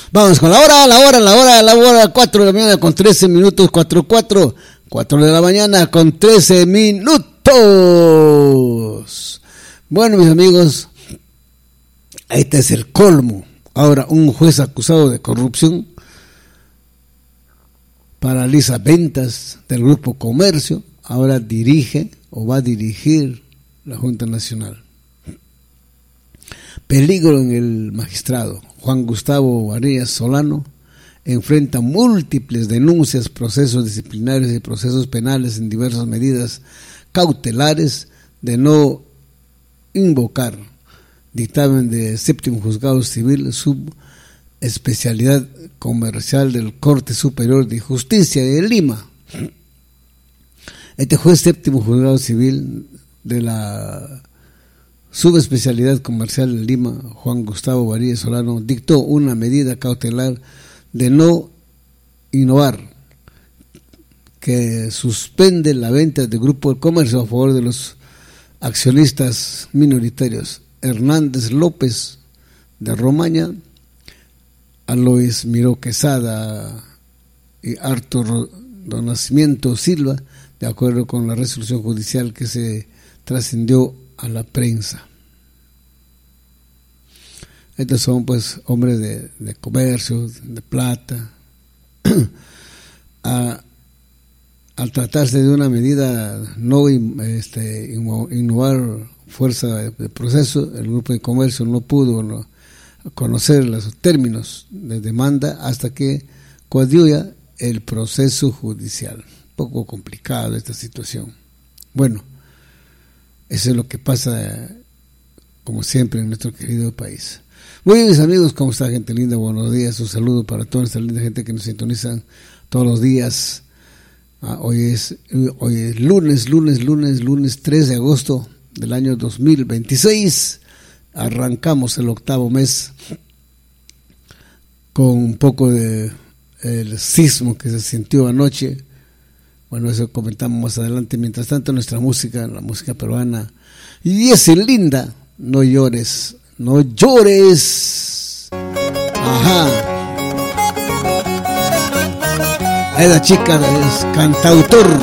Vamos con la hora, 4 de la mañana con 13 minutos, 4 de la mañana con 13 minutos. Bueno, mis amigos, este es el colmo. Ahora, un juez acusado de corrupción paraliza ventas del Grupo Comercio, ahora dirige o va a dirigir la Junta Nacional. Peligro en el magistrado. Juan Gustavo Varillas Solano enfrenta múltiples denuncias, procesos disciplinarios y procesos penales en diversas medidas cautelares de no invocar dictamen de séptimo juzgado civil subespecialidad comercial del Corte Superior de Justicia de Lima. Este juez séptimo juzgado civil de la subespecialidad comercial de Lima, Juan Gustavo Varillas Solano, dictó una medida cautelar de no innovar que suspende la venta del Grupo del Comercio a favor de los accionistas minoritarios Hernández López de Romaña, Alois Miró Quesada y Arturo Donacimiento Silva, de acuerdo con la resolución judicial que se trascendió a la prensa. Estos son pues hombres de comercio, de plata. Al tratarse de una medida no innovar fuerza de proceso, el Grupo de Comercio no pudo conocer los términos de demanda hasta que coadyuva el proceso judicial. Un poco complicado esta situación. Bueno, eso es lo que pasa, como siempre, en nuestro querido país. Muy bien, mis amigos, ¿cómo está, gente linda? Buenos días, un saludo para toda esta linda gente que nos sintonizan todos los días. Hoy es lunes 3 de agosto del año 2026. Arrancamos el octavo mes con un poco de el sismo que se sintió anoche. Bueno, eso comentamos más adelante. Mientras tanto, nuestra música, la música peruana. Y es linda, no llores, no llores. Ajá. Esa chica es cantautor.